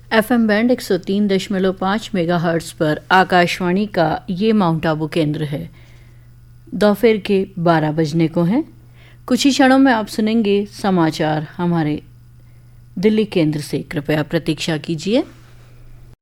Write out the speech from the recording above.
FM band 103.5 megahertz पर आकाशवाणी का ये माउंट आबू केंद्र है। दोपहर के 12 बजने को हैं। कुछ ही क्षणों में आप सुनेंगे समाचार हमारे दिल्ली केंद्र से। कृपया प्रतीक्षा कीजिए।